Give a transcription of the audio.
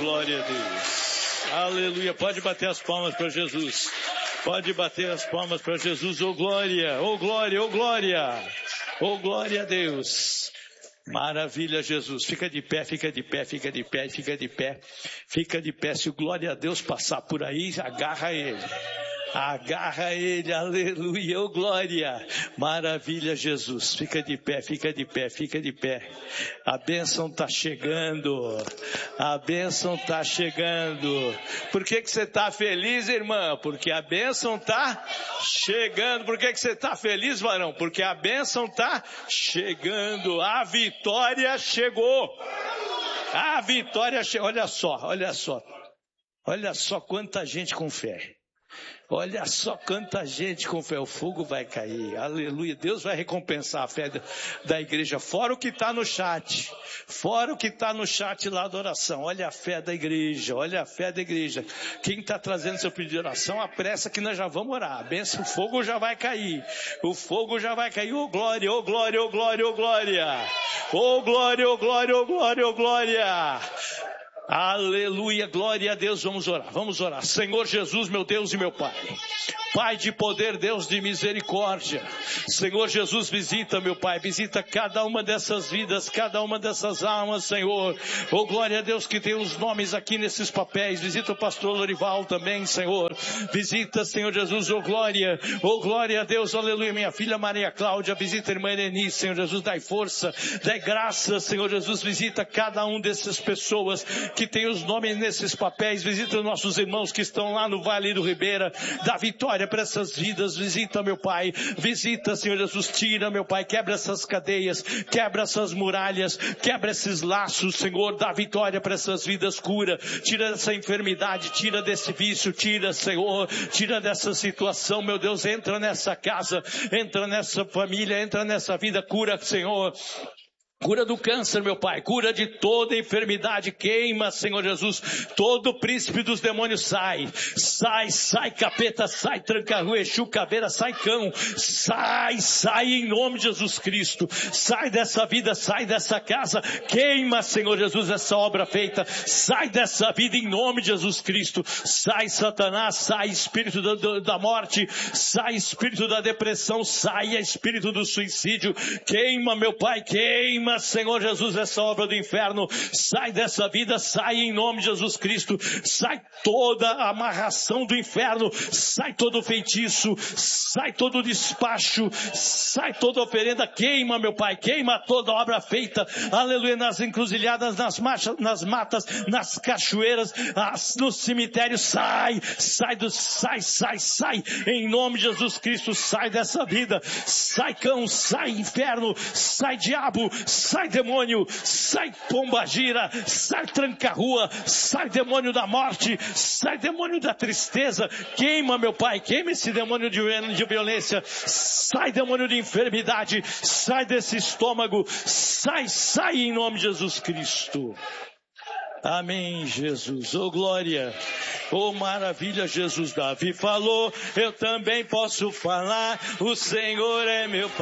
glória a Deus. Aleluia. Pode bater as palmas para Jesus. Pode bater as palmas para Jesus. Oh glória, oh glória, oh glória. Oh glória a Deus. Maravilha, Jesus. Fica de pé, fica de pé, fica de pé, fica de pé. Fica de pé. Se o glória a Deus passar por aí, agarra ele. Agarra ele, aleluia, oh glória, maravilha, Jesus, fica de pé, fica de pé, fica de pé, a bênção está chegando, a bênção está chegando. Por que você está feliz, irmã? Porque a bênção está chegando. Por que você está feliz, varão? Porque a bênção está chegando, a vitória chegou, a vitória chegou. Olha só quanta gente com fé. Olha só quanta gente com fé, o fogo vai cair, aleluia, Deus vai recompensar a fé da igreja, fora o que está no chat lá da oração, olha a fé da igreja, quem está trazendo seu pedido de oração, apressa que nós já vamos orar, a bênção, o fogo já vai cair, oh glória, oh glória, oh glória, oh glória, oh glória, oh glória, oh glória, oh glória. Aleluia, glória a Deus, vamos orar, Senhor Jesus, meu Deus e meu Pai, Pai de poder, Deus de misericórdia, Senhor Jesus, visita meu Pai, visita cada uma dessas vidas, cada uma dessas almas, Senhor, oh glória a Deus que tem os nomes aqui nesses papéis, visita o pastor Lorival também, Senhor, visita, Senhor Jesus, oh glória a Deus, aleluia, minha filha Maria Cláudia, visita a irmã Erenice, Senhor Jesus, dai força, dai graça, Senhor Jesus, visita cada um dessas pessoas que tem os nomes nesses papéis, visita os nossos irmãos que estão lá no Vale do Ribeira, dá vitória para essas vidas, visita meu Pai, visita Senhor Jesus, tira meu Pai, quebra essas cadeias, quebra essas muralhas, quebra esses laços, Senhor, dá vitória para essas vidas, cura, tira dessa enfermidade, tira desse vício, tira Senhor, tira dessa situação, meu Deus, entra nessa casa, entra nessa família, entra nessa vida, cura Senhor, cura do câncer, meu Pai, cura de toda enfermidade, queima, Senhor Jesus, todo príncipe dos demônios sai, capeta, sai, tranca-rua, Exu, caveira, sai cão, sai em nome de Jesus Cristo, sai dessa vida, sai dessa casa, queima, Senhor Jesus, essa obra feita, sai dessa vida em nome de Jesus Cristo, sai Satanás, sai espírito da morte, sai espírito da depressão, sai espírito do suicídio, queima, meu Pai, queima, Senhor Jesus, essa obra do inferno, sai dessa vida, sai em nome de Jesus Cristo, sai toda a amarração do inferno, sai todo feitiço, sai todo despacho, sai toda oferenda, queima meu Pai, queima toda obra feita, aleluia, nas encruzilhadas, nas matas, nas cachoeiras, nos cemitérios, sai, em nome de Jesus Cristo, sai dessa vida, sai cão, sai inferno, sai diabo, sai demônio, sai pombagira, sai tranca-rua, sai demônio da morte, sai demônio da tristeza, queima meu Pai, queima esse demônio de violência, sai demônio de enfermidade, sai desse estômago, sai em nome de Jesus Cristo. Amém, Jesus, oh glória, oh maravilha, Jesus. Davi falou, eu também posso falar, o Senhor é meu Pai.